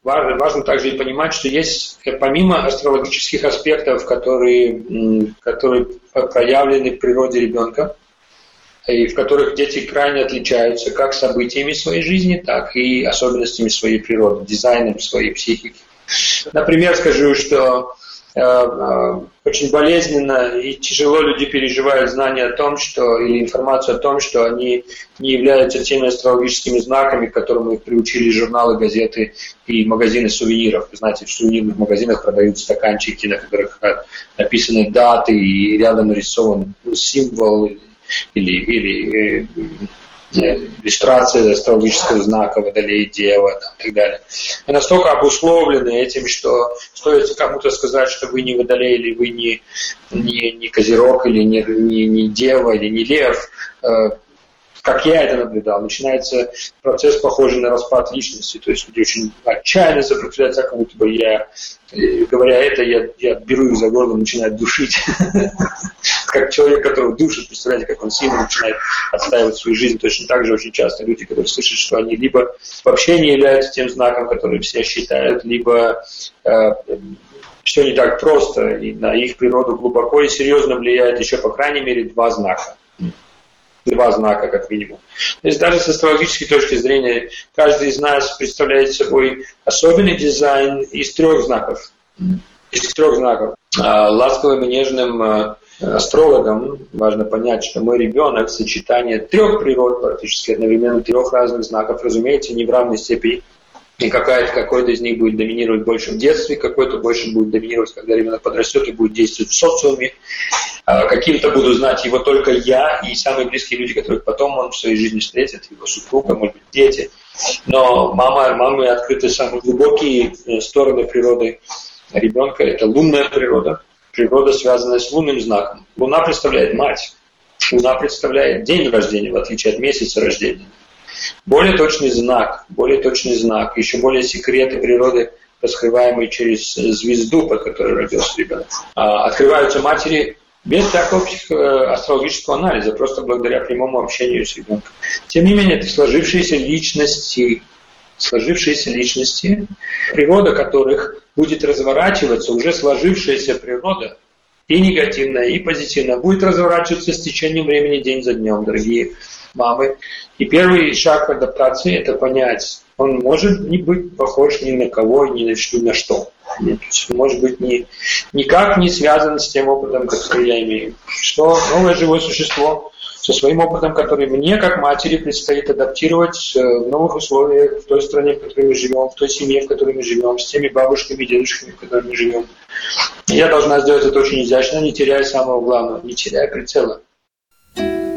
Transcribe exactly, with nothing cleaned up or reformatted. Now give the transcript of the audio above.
важно, важно также и понимать, что есть, помимо астрологических аспектов, которые, которые проявлены в природе ребенка, и в которых дети крайне отличаются как событиями своей жизни, так и особенностями своей природы, дизайном своей психики. Например, скажу, что э, э, очень болезненно и тяжело люди переживают знание о том, что, или информацию о том, что они не являются теми астрологическими знаками, к которым их приучили журналы, газеты и магазины сувениров. Вы знаете, в сувенирных магазинах продают стаканчики, на которых написаны даты и рядом нарисован символ или, или э, иллюстрация астрологического знака Водолей, Дева там, и так далее. И настолько обусловлены этим, что стоит кому-то сказать, что вы не Водолей, или вы не, не, не Козерог, или не, не, не Дева, или не Лев, э, как я это наблюдал, начинается процесс, похожий на распад личности. То есть люди очень отчаянно сопротивляются, как будто бы я, говоря это, я, я беру их за горло и начинаю душить. Как человек, которого душит, представляете, как он сильно начинает отстаивать свою жизнь. Точно так же очень часто люди, которые слышат, что они либо вообще не являются тем знаком, который все считают, либо э, все не так просто, и на их природу глубоко и серьезно влияет еще, по крайней мере, два знака. Два знака, как минимум. То есть даже с астрологической точки зрения, каждый из нас представляет собой особенный дизайн из трех знаков. Из трех знаков. Ласковым и нежным астрологам важно понять, что мой ребенок — сочетание трех природ, практически одновременно трех разных знаков, разумеется, не в равной степени. И какая-то, какой-то из них будет доминировать больше в детстве, какой-то больше будет доминировать, когда ребенок подрастет и будет действовать в социуме. Каким-то буду знать его только я и самые близкие люди, которых потом он в своей жизни встретит, его супруга, может быть, дети. Но мама, мамы открыты самые глубокие стороны природы ребенка. Это лунная природа, природа, связанная с лунным знаком. Луна представляет мать, Луна представляет день рождения, в отличие от месяца рождения. Более точный знак, более точный знак, еще более секреты природы, раскрываемые через звезду, под которой родился ребенок. Открываются матери без всякого астрологического анализа, просто благодаря прямому общению с ребенком. Тем не менее, это сложившиеся личности, сложившиеся личности, природа которых будет разворачиваться, уже сложившаяся природа, и негативная, и позитивная, будет разворачиваться с течением времени день за днем, дорогие мамы. И первый шаг к адаптации – это понять, он может не быть похож ни на кого, ни на, ни на что. Может быть, ни, никак не связан с тем опытом, который я имею. Что новое живое существо со своим опытом, который мне, как матери, предстоит адаптировать в новых условиях, в той стране, в которой мы живем, в той семье, в которой мы живем, с теми бабушками и дедушками, в которых мы живем. Я должна сделать это очень изящно, не теряя самого главного, не теряя прицела.